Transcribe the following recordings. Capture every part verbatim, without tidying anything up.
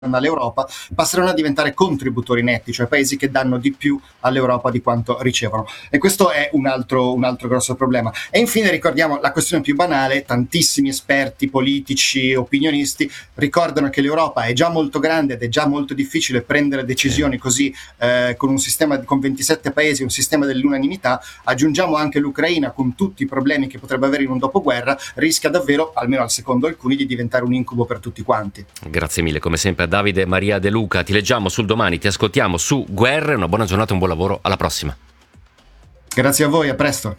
all'Europa passeranno a diventare contributori netti, cioè paesi che danno di più all'Europa di quanto ricevono, e questo è un altro, un altro grosso problema. E infine ricordiamo la questione più banale: tantissimi esperti politici, opinionisti ricordano che l'Europa è già molto grande ed è già molto difficile prendere decisioni così eh, con un sistema con ventisette paesi, un sistema dell'unanimità. Aggiungiamo anche l'Ucraina con tutti i problemi che potrebbe avere in un dopoguerra, rischia davvero, almeno al secondo alcuni, di diventare un incubo per tutti quanti. Grazie mille come sempre Davide Maria De Luca, ti leggiamo sul Domani, ti ascoltiamo su Guerre, una buona giornata, un buon lavoro, alla prossima. Grazie a voi, a presto.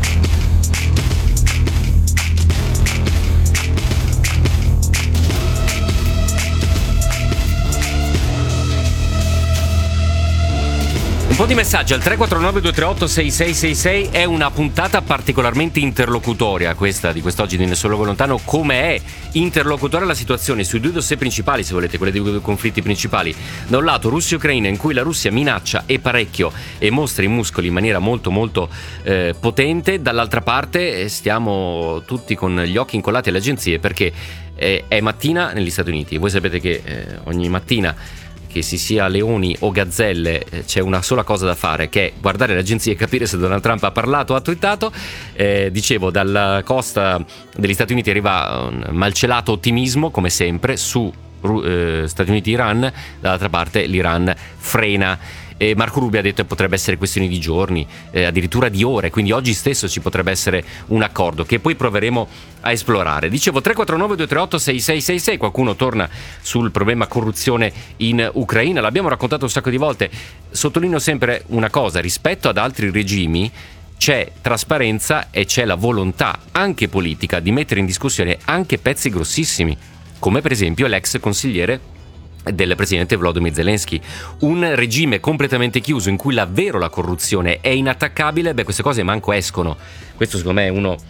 Un po' di messaggi al tre quattro nove due tre otto sei sei sei sei. È una puntata particolarmente interlocutoria questa di quest'oggi di Nessun Luogo Lontano. Come è interlocutoria la situazione sui due dossier principali, se volete, quelle dei due conflitti principali. Da un lato Russia e Ucraina, in cui la Russia minaccia e parecchio e mostra i muscoli in maniera molto molto eh, potente. Dall'altra parte stiamo tutti con gli occhi incollati alle agenzie, perché eh, è mattina negli Stati Uniti. Voi sapete che eh, ogni mattina, che si sia leoni o gazzelle, c'è una sola cosa da fare, che è guardare le agenzie e capire se Donald Trump ha parlato o ha twittato. Eh, dicevo, dalla costa degli Stati Uniti arriva un malcelato ottimismo, come sempre, su eh, Stati Uniti-Iran. Dall'altra parte l'Iran frena. E Marco Rubio ha detto che potrebbe essere questione di giorni, eh, addirittura di ore, quindi oggi stesso ci potrebbe essere un accordo che poi proveremo a esplorare. Dicevo, tre quattro nove due tre otto sei sei sei sei. Qualcuno torna sul problema corruzione in Ucraina, l'abbiamo raccontato un sacco di volte. Sottolineo sempre una cosa: rispetto ad altri regimi c'è trasparenza e c'è la volontà anche politica di mettere in discussione anche pezzi grossissimi, come per esempio l'ex consigliere del presidente Volodymyr Zelensky. Un regime completamente chiuso in cui davvero la corruzione è inattaccabile, beh, queste cose manco escono. Questo secondo me è uno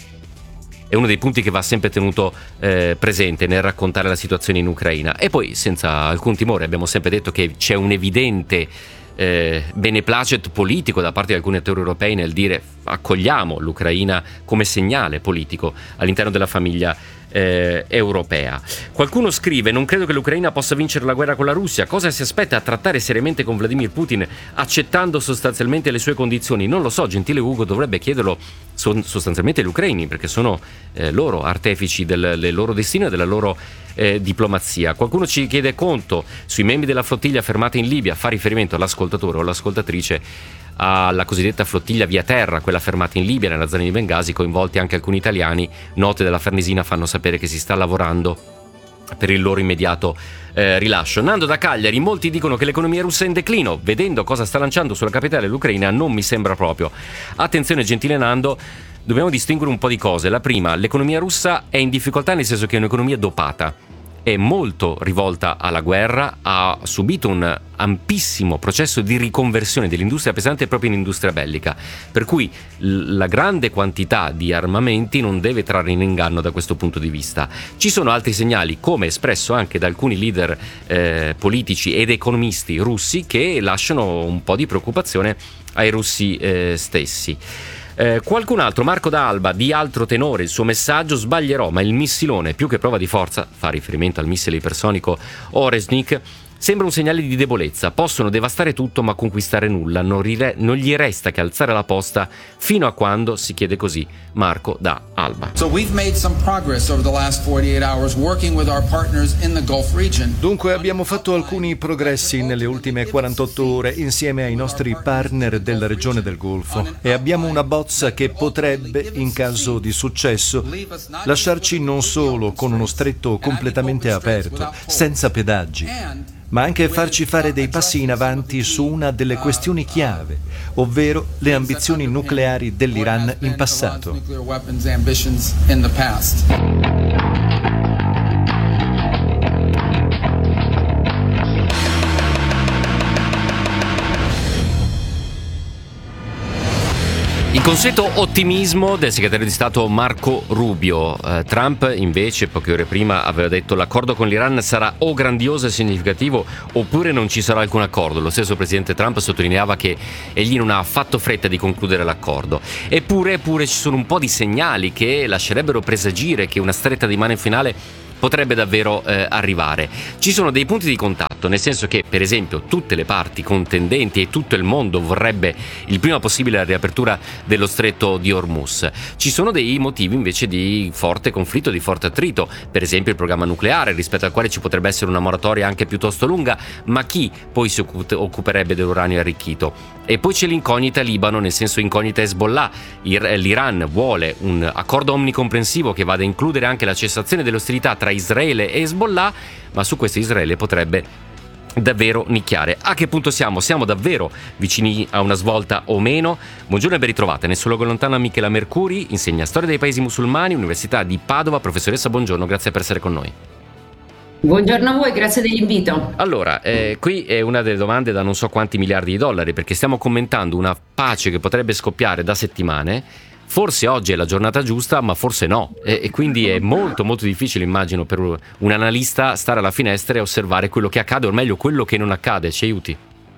è uno dei punti che va sempre tenuto eh, presente nel raccontare la situazione in Ucraina. E poi, senza alcun timore, abbiamo sempre detto che c'è un evidente eh, beneplacet politico da parte di alcuni attori europei nel dire accogliamo l'Ucraina come segnale politico all'interno della famiglia Eh, europea. Qualcuno scrive: non credo che l'Ucraina possa vincere la guerra con la Russia. Cosa si aspetta a trattare seriamente con Vladimir Putin accettando sostanzialmente le sue condizioni? Non lo so, gentile Ugo, dovrebbe chiederlo so- sostanzialmente agli ucraini, perché sono eh, loro artefici del, del loro destino e della loro eh, diplomazia. Qualcuno ci chiede conto sui membri della flottiglia fermata in Libia, fa riferimento all'ascoltatore o all'ascoltatrice alla cosiddetta flottiglia via terra, quella fermata in Libia, nella zona di Bengasi, coinvolti anche alcuni italiani. Note della Farnesina fanno sapere che si sta lavorando per il loro immediato eh, rilascio. Nando da Cagliari: molti dicono che l'economia russa è in declino, vedendo cosa sta lanciando sulla capitale l'Ucraina non mi sembra proprio. Attenzione gentile Nando, dobbiamo distinguere un po' di cose. La prima: l'economia russa è in difficoltà nel senso che è un'economia dopata, è molto rivolta alla guerra, ha subito un ampissimo processo di riconversione dell'industria pesante proprio in industria bellica, per cui la grande quantità di armamenti non deve trarre in inganno da questo punto di vista. Ci sono altri segnali, come espresso anche da alcuni leader eh, politici ed economisti russi, che lasciano un po' di preoccupazione ai russi eh, stessi. Eh, qualcun altro, Marco da Alba, di altro tenore il suo messaggio: sbaglierò, ma il missilone più che prova di forza, fa riferimento al missile ipersonico Oresnik, sembra un segnale di debolezza. Possono devastare tutto ma conquistare nulla, non, rire- non gli resta che alzare la posta fino a quando, si chiede così Marco da Alba. So we've made some progress over the last forty-eight hours working with our partners in the Gulf region. Dunque abbiamo fatto alcuni progressi nelle ultime quarantotto ore insieme ai nostri partner della regione del Golfo, e abbiamo una bozza che potrebbe, in caso di successo, lasciarci non solo con uno stretto completamente aperto, senza pedaggi, ma anche farci fare dei passi in avanti su una delle questioni chiave, ovvero le ambizioni nucleari dell'Iran in passato. Il consueto ottimismo del segretario di Stato Marco Rubio. Eh, Trump invece poche ore prima aveva detto: l'accordo con l'Iran sarà o grandioso e significativo oppure non ci sarà alcun accordo. Lo stesso presidente Trump sottolineava che egli non ha affatto fretta di concludere l'accordo. Eppure, eppure ci sono un po' di segnali che lascerebbero presagire che una stretta di mano finale potrebbe davvero eh, arrivare. Ci sono dei punti di contatto, nel senso che per esempio tutte le parti contendenti e tutto il mondo vorrebbe il prima possibile la riapertura dello stretto di Hormuz. Ci sono dei motivi invece di forte conflitto, di forte attrito, per esempio il programma nucleare, rispetto al quale ci potrebbe essere una moratoria anche piuttosto lunga, ma chi poi si occuperebbe dell'uranio arricchito? E poi c'è l'incognita Libano, nel senso incognita Hezbollah. L'Iran vuole un accordo omnicomprensivo che vada a includere anche la cessazione delle ostilità tra Israele e Hezbollah, ma su questo Israele potrebbe davvero nicchiare. A che punto siamo? Siamo davvero vicini a una svolta o meno? Buongiorno e ben ritrovate. Nel suo luogo lontano Michela Mercuri, insegna storia dei paesi musulmani, Università di Padova. Professoressa, buongiorno, grazie per essere con noi. Buongiorno a voi, grazie dell'invito. Allora, eh, qui è una delle domande da non so quanti miliardi di dollari, perché stiamo commentando una pace che potrebbe scoppiare da settimane. Forse oggi è la giornata giusta, ma forse no, e, e quindi è molto molto difficile, immagino, per un analista stare alla finestra e osservare quello che accade, o meglio quello che non accade. Ci aiuti?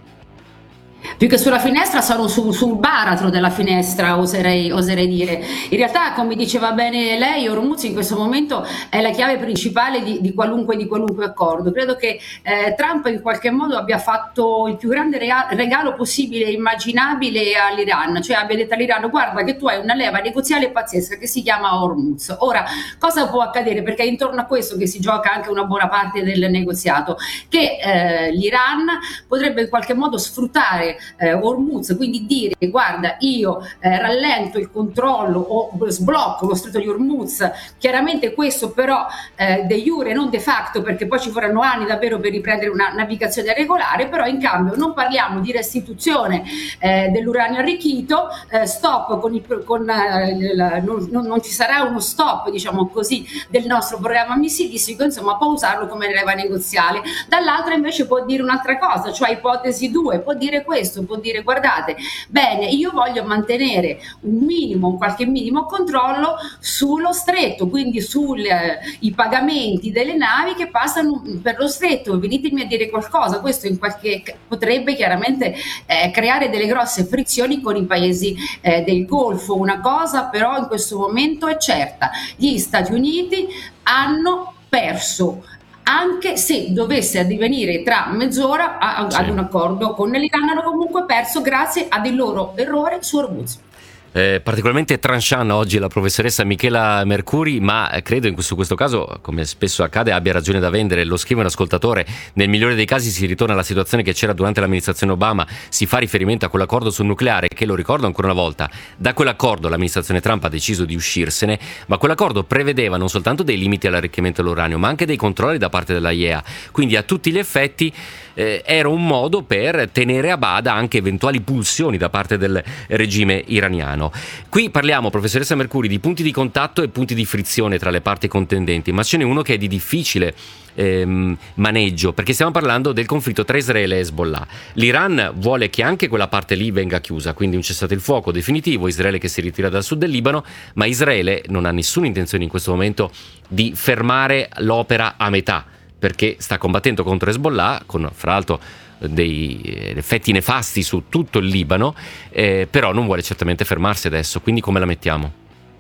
Più che sulla finestra sono su, sul baratro della finestra, oserei, oserei dire. In realtà, come diceva bene lei, Hormuz in questo momento è la chiave principale di, di, qualunque, di qualunque accordo. Credo che eh, Trump in qualche modo abbia fatto il più grande regalo possibile e immaginabile all'Iran, cioè abbia detto all'Iran: guarda che tu hai una leva negoziale pazzesca che si chiama Hormuz. Ora, cosa può accadere? Perché è intorno a questo che si gioca anche una buona parte del negoziato, che eh, l'Iran potrebbe in qualche modo sfruttare Eh, Hormuz, quindi dire: guarda, io eh, rallento il controllo o sblocco lo stretto di Hormuz. Chiaramente questo però eh, de jure, non de facto, perché poi ci vorranno anni davvero per riprendere una navigazione regolare, però in cambio non parliamo di restituzione eh, dell'uranio arricchito, eh, stop con, il, con eh, il, non, non ci sarà uno stop, diciamo così, del nostro programma missilistico, insomma può usarlo come leva negoziale. Dall'altra invece può dire un'altra cosa, cioè ipotesi due, può dire questo, può dire: guardate, bene, io voglio mantenere un minimo, un qualche minimo controllo sullo stretto, quindi sui eh, pagamenti delle navi che passano per lo stretto, venitemi a dire qualcosa. Questo in qualche, potrebbe chiaramente eh, creare delle grosse frizioni con i paesi eh, del Golfo. Una cosa però in questo momento è certa: gli Stati Uniti hanno perso, anche se dovesse addivenire tra mezz'ora a, a, sì. ad un accordo con l'Iran, hanno comunque perso grazie ad il loro errore su Hormuz. Eh, particolarmente tranchant oggi la professoressa Michela Mercuri, ma credo in questo, questo caso, come spesso accade, abbia ragione da vendere. Lo scrive un ascoltatore: nel migliore dei casi si ritorna alla situazione che c'era durante l'amministrazione Obama, si fa riferimento a quell'accordo sul nucleare che, lo ricordo ancora una volta, da quell'accordo l'amministrazione Trump ha deciso di uscirsene, ma quell'accordo prevedeva non soltanto dei limiti all'arricchimento dell'uranio, ma anche dei controlli da parte della I E A, quindi a tutti gli effetti eh, era un modo per tenere a bada anche eventuali pulsioni da parte del regime iraniano. Qui parliamo, professoressa Mercuri, di punti di contatto e punti di frizione tra le parti contendenti, ma ce n'è uno che è di difficile ehm, maneggio, perché stiamo parlando del conflitto tra Israele e Hezbollah. L'Iran vuole che anche quella parte lì venga chiusa, quindi un cessate il fuoco definitivo, Israele che si ritira dal sud del Libano, ma Israele non ha nessuna intenzione in questo momento di fermare l'opera a metà, perché sta combattendo contro Hezbollah, con fra l'altro dei effetti nefasti su tutto il Libano, eh, però non vuole certamente fermarsi adesso. Quindi come la mettiamo?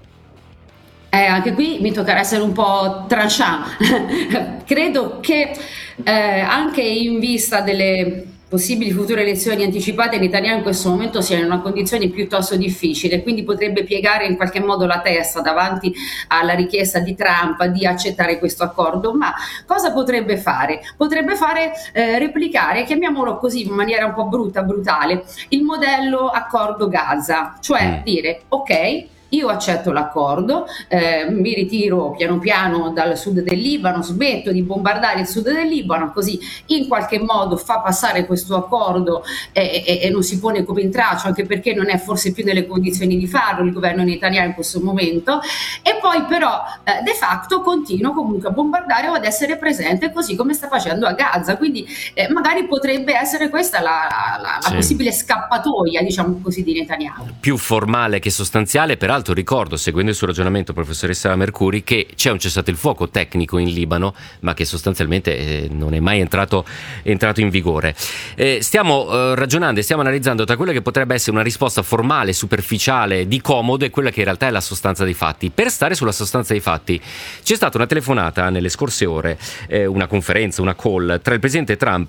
Eh, anche qui mi toccherà essere un po' tranchant. Credo che eh, anche in vista delle possibili future elezioni anticipate, Netanyahu in questo momento sia in una condizione piuttosto difficile, quindi potrebbe piegare in qualche modo la testa davanti alla richiesta di Trump di accettare questo accordo. Ma cosa potrebbe fare? Potrebbe fare eh, replicare, chiamiamolo così in maniera un po' brutta, brutale, il modello accordo Gaza, cioè mm. dire: ok, io accetto l'accordo, eh, mi ritiro piano piano dal sud del Libano, smetto di bombardare il sud del Libano, così in qualche modo fa passare questo accordo e, e, e non si pone come in traccia, anche perché non è forse più nelle condizioni di farlo il governo Netanyahu in questo momento, e poi però eh, de facto continua comunque a bombardare o ad essere presente, così come sta facendo a Gaza. Quindi eh, magari potrebbe essere questa la, la, la sì. possibile scappatoia, diciamo così, di Netanyahu. Più formale che sostanziale, peraltro l'altro ricordo, seguendo il suo ragionamento, professoressa Mercuri, che c'è un cessate il fuoco tecnico in Libano, ma che sostanzialmente eh, non è mai entrato, entrato in vigore. Eh, stiamo eh, ragionando e stiamo analizzando tra quella che potrebbe essere una risposta formale, superficiale, di comodo, e quella che in realtà è la sostanza dei fatti. Per stare sulla sostanza dei fatti, c'è stata una telefonata nelle scorse ore, eh, una conferenza, una call tra il presidente Trump